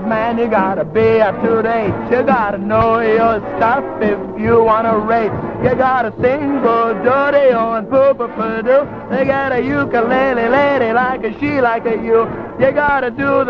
man, you gotta be up to date. You gotta know your stuff if you wanna rate. You gotta sing bo-do-de-o and poo-poo-poo-doo. They got a ukulele lady like a she like a you. You gotta do the